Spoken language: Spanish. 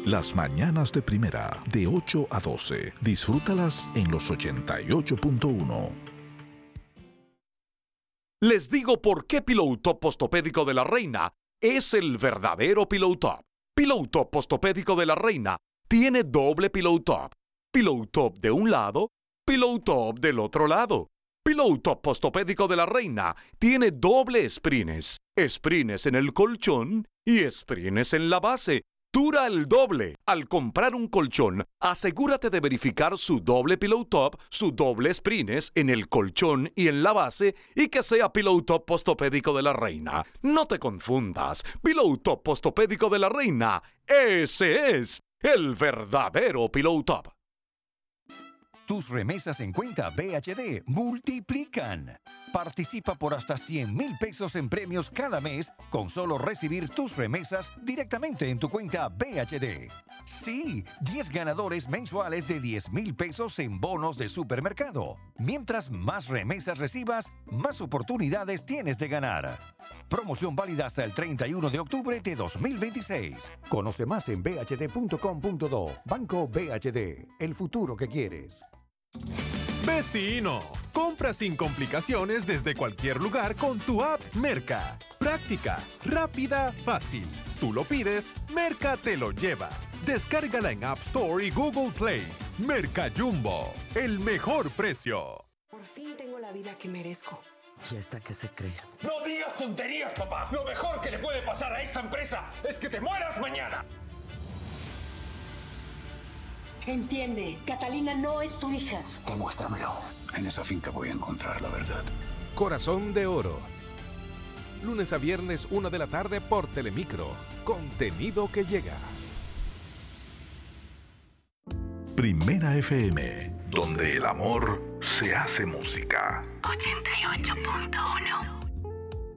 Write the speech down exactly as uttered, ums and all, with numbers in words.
Las mañanas de primera, de ocho a doce. Disfrútalas en los ochenta y ocho punto uno. Les digo por qué Pillow Top Postopédico de la Reina es el verdadero Pillow Top. Pillow Top Postopédico de la Reina tiene doble Pillow Top. Pillow Top de un lado, Pillow Top del otro lado. Pillow Top Postopédico de la Reina tiene doble sprines. Sprines en el colchón y sprines en la base. Dura el doble. Al comprar un colchón, asegúrate de verificar su doble Pillow Top, su doble sprines en el colchón y en la base y que sea Pillow Top Postopédico de la Reina. No te confundas. Pillow Top Postopédico de la Reina, ese es el verdadero Pillow Top. Tus remesas en cuenta B H D multiplican. Participa por hasta cien mil pesos en premios cada mes con solo recibir tus remesas directamente en tu cuenta B H D. Sí, diez ganadores mensuales de diez mil pesos en bonos de supermercado. Mientras más remesas recibas, más oportunidades tienes de ganar. Promoción válida hasta el treinta y uno de octubre de dos mil veintiséis. Conoce más en b h d punto com punto do. Banco B H D, el futuro que quieres. Vecino, compra sin complicaciones desde cualquier lugar con tu app Merca. Práctica, rápida, fácil. Tú lo pides, Merca te lo lleva. Descárgala en App Store y Google Play. Merca Jumbo, el mejor precio. Por fin tengo la vida que merezco. ¿Y esta qué se cree? ¡No digas tonterías, papá! Lo mejor que le puede pasar a esta empresa es que te mueras mañana. Entiende, Catalina no es tu hija. Demuéstramelo. En esa finca voy a encontrar la verdad. Corazón de Oro. Lunes a viernes, una de la tarde por Telemicro. Contenido que llega. Primera F M, donde el amor se hace música. ochenta y ocho punto uno.